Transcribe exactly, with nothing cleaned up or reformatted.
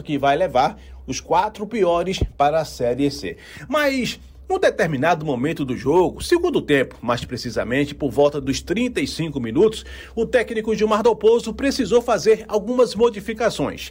confronto que vai levar os quatro piores para a Série C. Mas num determinado momento do jogo, segundo tempo, mais precisamente por volta dos trinta e cinco minutos, o técnico Gilmar Dalpozo precisou fazer algumas modificações.